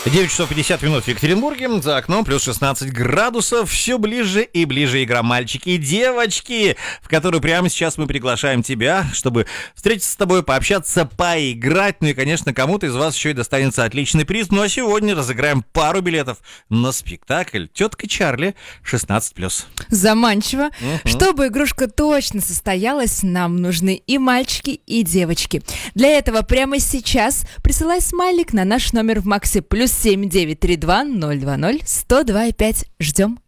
9 часов 50 минут в Екатеринбурге, за окном плюс 16 градусов, все ближе и ближе игра «Мальчики и девочки», в которую прямо сейчас мы приглашаем тебя, чтобы встретиться с тобой, пообщаться, поиграть, ну и, конечно, кому-то из вас еще и достанется отличный приз. Ну а сегодня разыграем пару билетов на спектакль «Тетка Чарли» 16+. Заманчиво. Чтобы игрушка точно состоялась, нам нужны и мальчики, и девочки. Для этого прямо сейчас присылай смайлик на наш номер в Максе +7 932 020 102,5. Ждем.